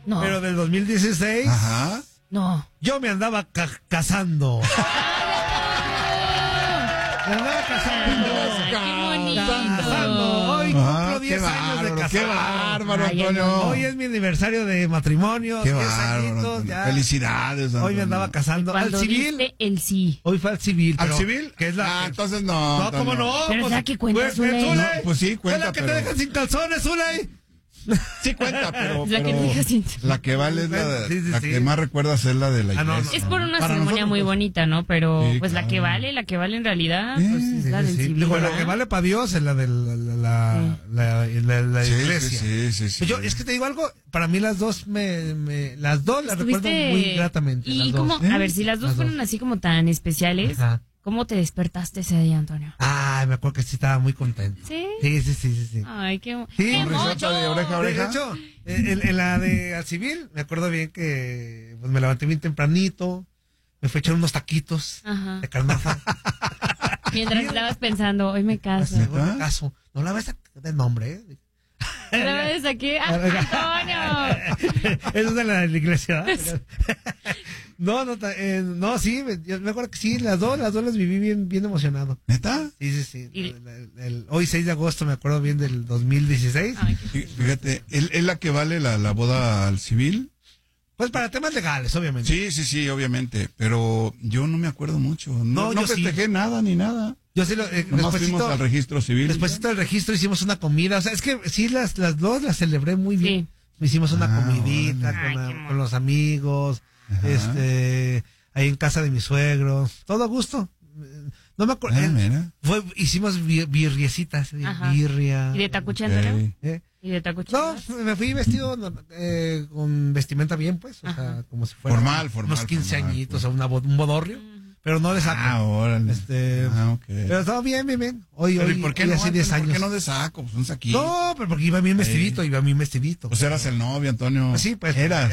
No. Pero del 2016. Ajá. No. Yo me andaba casando. Me andaba casando. Qué Casando. Hoy cumplo 10 años de casado. Qué bárbaro, Ay, Antonio. Hoy es mi aniversario de matrimonio. Qué 10 bárbaro, añitos, Antonio. ya. Felicidades, Antonio. Hoy me andaba casando. Cuando Al civil. diste el sí. Hoy fue al civil. ¿Al pero- civil? Que es la. Entonces no. No, Antonio. ¿cómo no? Pero Pues, ¿sabes qué cuenta, pues, Zuley? Zuley. No, pues sí, cuenta, Es la que pero- te dejan sin calzones, Zuley. Sí cuenta, pero... La que pero te deja sin- la que vale es la, Sí, sí, la sí. que más recuerdas es la de la iglesia. Ah, no, no. Es por una Para ceremonia nosotros, muy pues. bonita, ¿no? Pero Sí, pues claro. la que vale en realidad, pues es Sí, la sí, del sí. civil. Digo, la ¿verdad? que vale para Dios es la de la Sí, iglesia. sí. Pues yo, es que te digo algo, para mí las dos las dos las recuerdo Estuviste- muy gratamente. Y las como, dos. a ver, si las dos Las fueron dos. así como tan especiales, Ajá. ¿cómo te despertaste ese día, Antonio? Ay, me acuerdo que sí estaba muy contento. ¿Sí? Sí. Ay, qué Sí, ¡qué risota de oreja a De oreja. hecho, en la de al civil, me acuerdo bien que pues, me levanté bien tempranito, me fui a echar unos taquitos Ajá. de carnaza. Mientras estabas pensando, hoy me caso. Así, bueno, caso. No la ves de nombre, ¿eh? ¿Otra vez aquí? ¡Ah, Antonio! Eso es de la iglesia. ¿Verdad? No, sí, yo me acuerdo que sí, las dos las viví bien emocionado. ¿Neta? Sí. Y- Hoy 6 de agosto me acuerdo bien del 2016. Ay, qué- Fíjate, ¿es la que vale la boda al civil? Pues para temas legales, obviamente. Sí, obviamente, pero yo no me acuerdo mucho. No yo sí. festejé nada ni nada. Yo sí Nomás fuimos al registro civil. Despuésito del registro hicimos una comida. O sea, es que sí, las dos las celebré muy bien. Hicimos una comidita órale. con, Ay, qué con los amigos, Ajá. ahí en casa de mis suegros. Todo a gusto. No me acuerdo. Mira. Hicimos birriecitas, Ajá. birria. ¿Y de tacuche, Antonio? ¿eh? ¿Y de tacuche? No, me fui vestido con vestimenta bien, pues. O sea, como si fuera Formal, unos 15 formal, añitos, pues. o un bodorrio. Pero no de saco. Órale. Ok. Pero estaba bien. Hoy, Pero ¿y por qué hoy no? hace 10 años. ¿Por qué no de saco? Pues un saquito. No, pero porque iba bien vestidito, Pues eras el novio, Antonio. Pues sí, pues era.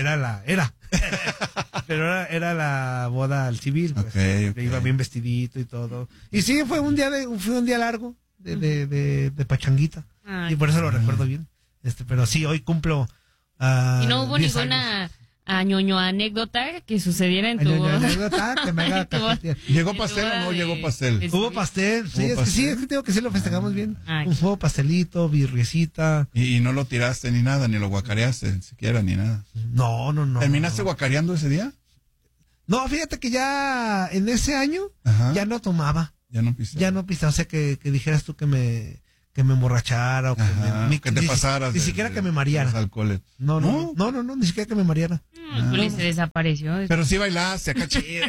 Pero era la boda al civil, pues. Ok. Iba bien vestidito y todo. Y sí, fue un día largo de pachanguita. Ay, Y por eso lo recuerdo bien. Pero sí, hoy cumplo. ¿y no hubo 10 ninguna ñoño anécdota que sucediera en tu años. boda? Anécdota que me haga Tu boda. cajetear. ¿Llegó pastel o no llegó pastel? Hubo pastel, sí, ¿Hubo es que sí, pastel? es que tengo que sí lo festejamos bien. Ay. Hubo pastelito, birriecita. Y no lo tiraste ni nada, ni lo guacareaste, ni siquiera, ni nada. No. ¿Terminaste guacareando ese día? No, fíjate que ya en ese año Ajá. ya no tomaba. Ya no pisaste. Ya no pisaba, o sea, que dijeras tú que me emborrachara o que, Ajá, me, que te pasaras. Ni siquiera que me mareara. Los alcoholes. No, ni siquiera que me mareara. Zuley se desapareció. Pero sí bailaste acá chido.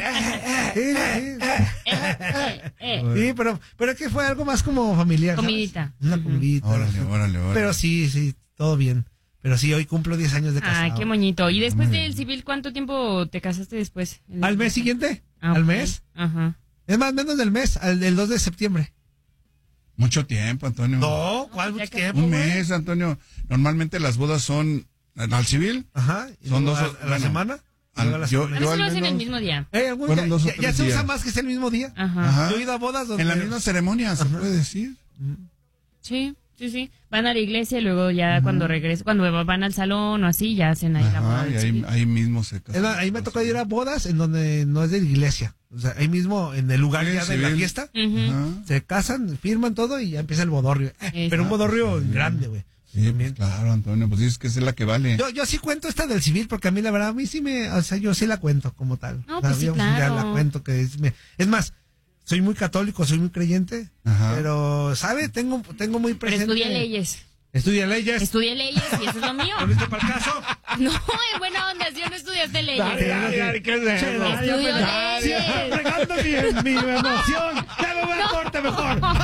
Sí, pero es que fue algo más como familiar. ¿sabes? Comidita. Una comidita. Órale. Pero sí, todo bien. Pero sí, hoy cumplo 10 años de casado. Ay, qué moñito. ¿Y después del civil cuánto tiempo te casaste después? ¿Al mes siguiente? Ah, ¿Al ok. mes? Ajá. Es más, menos del mes, del 2 de septiembre. Mucho tiempo, Antonio. No, ¿cuál ya mucho que- tiempo? Un güey? mes, Antonio. Normalmente las bodas son al civil. Ajá. ¿Y Son luego dos, a la bueno, semana? ¿Y luego a la semana? A veces al lo hacen el menos- mismo día. Fueron dos o ya tres se usa días. más que sea el mismo día. Ajá. Ajá. Yo he ido a bodas donde... En la misma ceremonia, se puede decir. Sí. Van a la iglesia y luego ya cuando regresan, cuando van al salón o así, ya hacen ahí la boda. Ajá, y del ahí, civil. ahí mismo se Es casan. más, ahí me tocó ir a bodas en donde no es de la iglesia. O sea, ahí mismo, en el lugar Sí, ya de la civil. fiesta, Ujú. Ajá. se casan, firman todo y ya empieza el bodorrio. Pero un bodorrio grande, güey. Sí, pues claro, Antonio, pues dices que esa es la que vale. Yo sí cuento esta del civil porque a mí la verdad, a mí sí o sea, yo sí la cuento como tal. No, O sea, pues sí, yo claro. ya la cuento que es más, soy muy católico, soy muy creyente, Ajá. pero, ¿sabe? Tengo muy Pero presente. estudié leyes. Estudia leyes. Estudié leyes y eso es lo mío. ¿Volviste para el caso? No, en buena onda, si no estudiaste leyes. Dale, ¿qué es eso? Estudio leyes. Fregando mi emoción. Ya me voy a corte mejor.